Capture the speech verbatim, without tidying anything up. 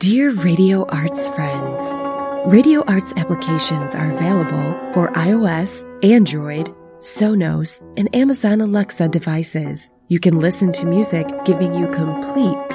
Dear Radio Arts friends, Radio Arts applications are available for iOS, Android, Sonos, and Amazon Alexa devices. You can listen to music giving you complete